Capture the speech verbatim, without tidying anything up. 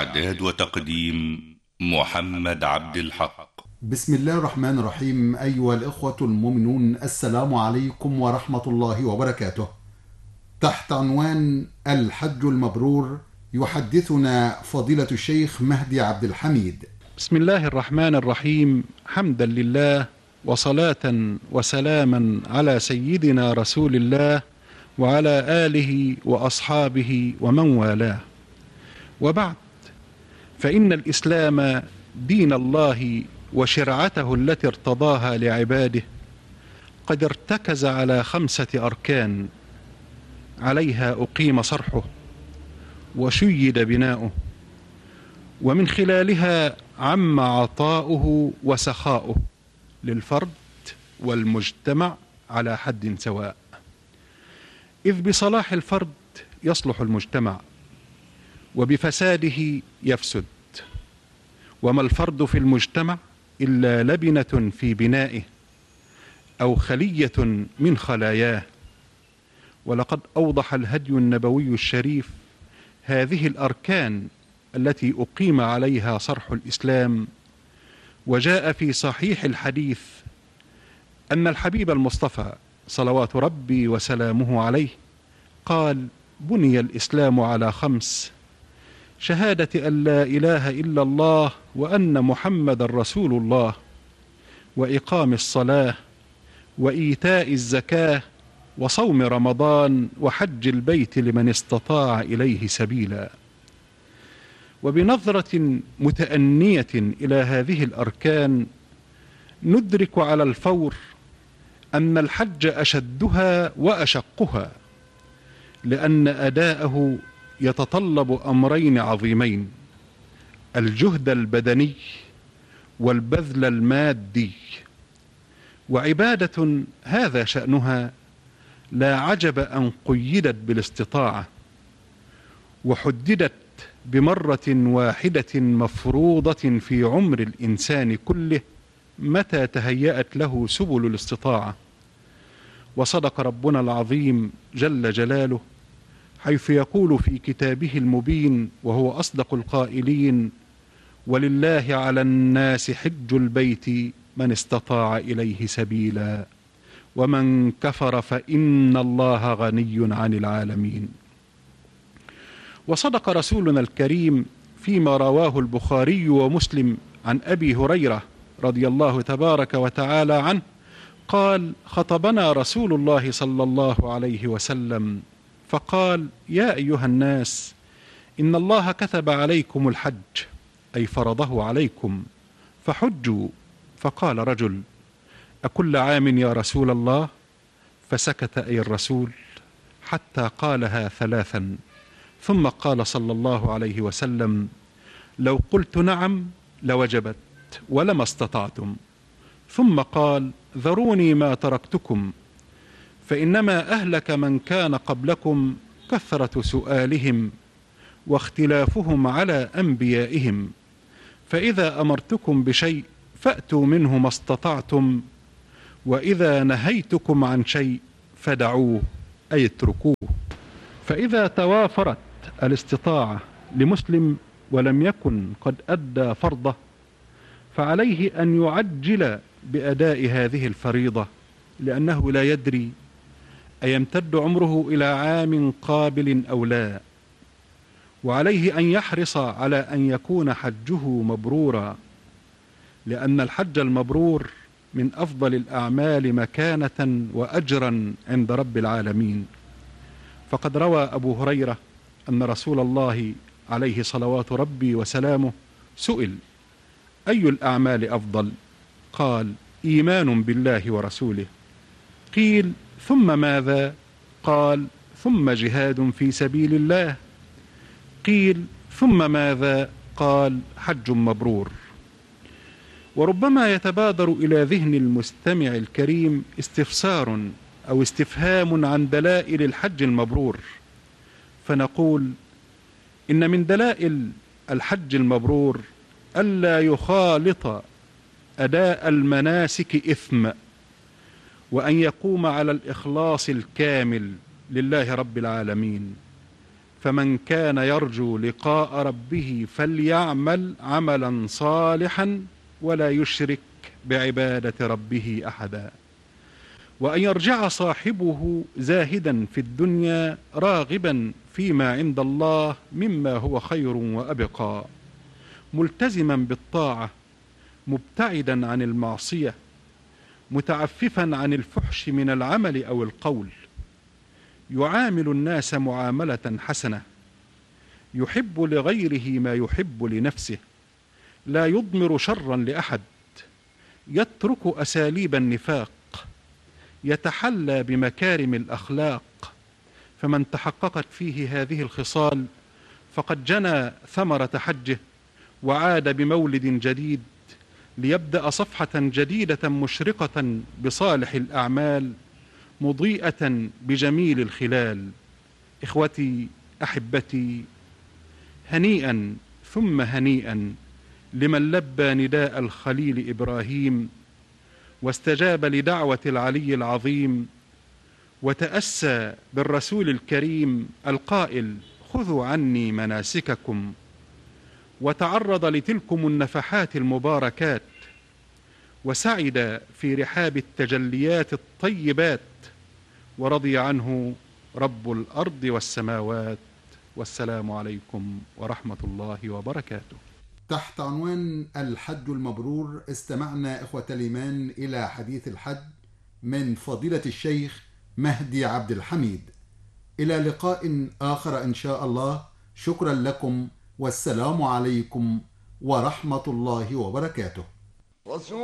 إعداد وتقديم محمد عبد الحق. بسم الله الرحمن الرحيم. أيها الإخوة المؤمنون، السلام عليكم ورحمة الله وبركاته. تحت عنوان الحج المبرور يحدثنا فضيلة الشيخ مهدي عبد الحميد. بسم الله الرحمن الرحيم. حمدا لله وصلاة وسلاما على سيدنا رسول الله وعلى آله وأصحابه ومن والاه، وبعد، فإن الإسلام دين الله وشرعته التي ارتضاها لعباده قد ارتكز على خمسة أركان عليها أقيم صرحه وشيد بناؤه، ومن خلالها عم عطاؤه وسخاؤه للفرد والمجتمع على حد سواء، إذ بصلاح الفرد يصلح المجتمع وبفساده يفسد، وما الفرد في المجتمع إلا لبنة في بنائه أو خلية من خلاياه. ولقد أوضح الهدي النبوي الشريف هذه الأركان التي أقيم عليها صرح الإسلام، وجاء في صحيح الحديث أن الحبيب المصطفى صلوات ربي وسلامه عليه قال: بني الإسلام على خمس: شهادة أن لا إله إلا الله وأن محمد رسول الله، وإقام الصلاة، وإيتاء الزكاة، وصوم رمضان، وحج البيت لمن استطاع إليه سبيلا. وبنظرة متأنية إلى هذه الأركان ندرك على الفور أن الحج أشدها وأشقها، لأن أداءه يتطلب أمرين عظيمين: الجهد البدني والبذل المادي. وعبادة هذا شأنها لا عجب أن قيدت بالاستطاعة وحددت بمرة واحدة مفروضة في عمر الإنسان كله متى تهيأت له سبل الاستطاعة. وصدق ربنا العظيم جل جلاله حيث يقول في كتابه المبين وهو أصدق القائلين: ولله على الناس حج البيت من استطاع إليه سبيلا ومن كفر فإن الله غني عن العالمين. وصدق رسولنا الكريم فيما رواه البخاري ومسلم عن أبي هريرة رضي الله تبارك وتعالى عنه قال: خطبنا رسول الله صلى الله عليه وسلم فقال: يا أيها الناس، إن الله كتب عليكم الحج، أي فرضه عليكم، فحجوا. فقال رجل: أكل عام يا رسول الله؟ فسكت أي الرسول حتى قالها ثلاثا، ثم قال صلى الله عليه وسلم: لو قلت نعم لوجبت ولما استطعتم. ثم قال: ذروني ما تركتكم، فإنما أهلك من كان قبلكم كثرة سؤالهم واختلافهم على أنبيائهم، فإذا أمرتكم بشيء فأتوا منه ما استطعتم، وإذا نهيتكم عن شيء فدعوه، أي اتركوه. فإذا توافرت الاستطاعة لمسلم ولم يكن قد أدى فرضه فعليه أن يعجل بأداء هذه الفريضة، لأنه لا يدري أيمتد عمره إلى عام قابل أو لا، وعليه أن يحرص على أن يكون حجه مبرورا، لأن الحج المبرور من أفضل الأعمال مكانة وأجرا عند رب العالمين. فقد روى أبو هريرة أن رسول الله عليه صلوات ربي وسلامه سئل: أي الأعمال أفضل؟ قال: إيمان بالله ورسوله. قيل: ثم ماذا؟ قال: ثم جهاد في سبيل الله. قيل: ثم ماذا؟ قال: حج مبرور. وربما يتبادر إلى ذهن المستمع الكريم استفسار أو استفهام عن دلائل الحج المبرور، فنقول: إن من دلائل الحج المبرور ألا يخالط أداء المناسك إثم، وأن يقوم على الإخلاص الكامل لله رب العالمين. فمن كان يرجو لقاء ربه فليعمل عملا صالحا ولا يشرك بعبادة ربه أحدا. وأن يرجع صاحبه زاهدا في الدنيا راغبا فيما عند الله مما هو خير وأبقى، ملتزما بالطاعة مبتعدا عن المعصية، متعففا عن الفحش من العمل أو القول، يعامل الناس معاملة حسنة، يحب لغيره ما يحب لنفسه، لا يضمر شرا لأحد، يترك أساليب النفاق، يتحلى بمكارم الأخلاق. فمن تحققت فيه هذه الخصال فقد جنى ثمرة حجه وعاد بمولد جديد ليبدأ صفحة جديدة مشرقة بصالح الأعمال مضيئة بجميل الخلال. إخوتي أحبتي، هنيئا ثم هنيئا لمن لبى نداء الخليل إبراهيم واستجاب لدعوة العلي العظيم وتأسى بالرسول الكريم القائل: خذوا عني مناسككم، وتعرض لتلكم النفحات المباركات وسعد في رحاب التجليات الطيبات، ورضي عنه رب الأرض والسماوات. والسلام عليكم ورحمة الله وبركاته. تحت عنوان الحج المبرور استمعنا إخوة الإيمان إلى حديث الحج من فضيلة الشيخ مهدي عبد الحميد. إلى لقاء آخر إن شاء الله. شكرا لكم والسلام عليكم ورحمة الله وبركاته.